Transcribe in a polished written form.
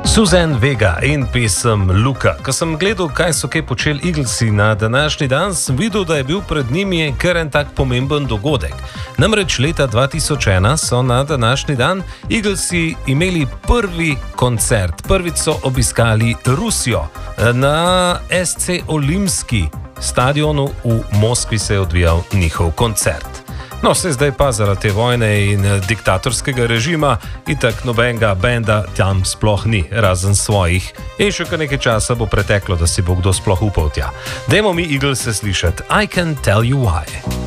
Suzanne Vega in pesem Luka. Ko sem gledal, kaj so kaj počeli Eaglesi na današnji dan, sem videl, da je bil pred njimi kar en tak pomemben dogodek. Namreč leta 2001 so na današnji dan Eaglesi imeli prvi koncert. Prvič so obiskali Rusijo. Na SC Olimski stadionu v Moskvi se je odvijal njihov koncert. No, se zdaj pa zaradi te vojne in diktatorskega režima itak nobenega benda tam sploh ni, razen svojih. In še kar nekaj časa bo preteklo, da si bo kdo sploh upal tja. Dajmo mi Eaglese slišati. I Can Tell You Why.